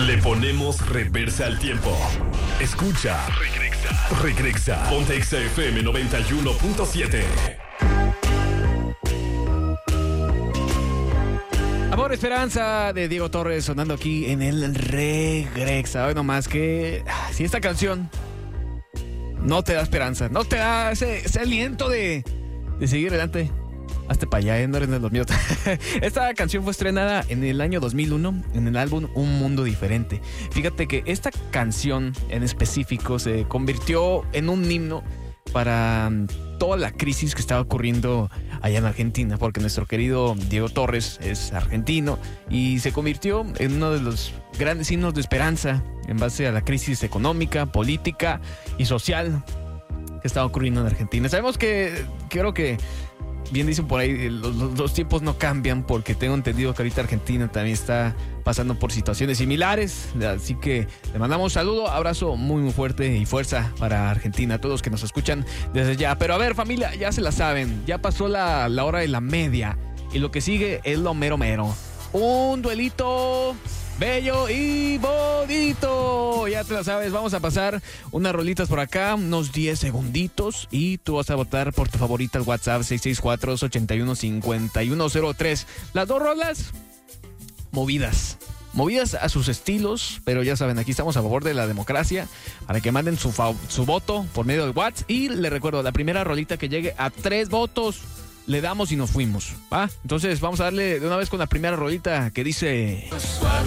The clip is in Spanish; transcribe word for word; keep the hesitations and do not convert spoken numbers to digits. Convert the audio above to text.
Le ponemos reversa al tiempo. Escucha. Regresa. Regresa. Ponte Exa F M noventa y uno punto siete. Amor, Esperanza de Diego Torres sonando aquí en el Regrexa. Hoy nomás que si esta canción no te da esperanza, no te da ese, ese aliento de, de seguir adelante, hazte para allá, ¿eh? No eres de los míos. Esta canción fue estrenada en el año dos mil uno en el álbum Un Mundo Diferente. Fíjate que esta canción en específico se convirtió en un himno para toda la crisis que estaba ocurriendo allá en Argentina, porque nuestro querido Diego Torres es argentino y se convirtió en uno de los grandes himnos de esperanza en base a la crisis económica, política y social que estaba ocurriendo en Argentina. Sabemos que, creo que bien dicen por ahí, los, los, los tiempos no cambian, porque tengo entendido que ahorita Argentina también está pasando por situaciones similares. Así que le mandamos un saludo, abrazo muy muy fuerte y fuerza para Argentina, a todos los que nos escuchan desde ya. Pero a ver, familia, ya se la saben, ya pasó la, la hora de la media y lo que sigue es lo mero mero. Un duelito bello y bonito. Ya te la sabes, vamos a pasar unas rolitas por acá, unos diez segunditos, y tú vas a votar por tu favorita al WhatsApp seis seis cuatro, ocho uno, cinco uno cero tres. Las dos rolas movidas. Movidas a sus estilos, pero ya saben, aquí estamos a favor de la democracia, para que manden su, fa- su voto por medio del WhatsApp. Y les recuerdo, la primera rolita que llegue a tres votos, le damos y nos fuimos, ¿va? Entonces vamos a darle de una vez con la primera rolita que dice...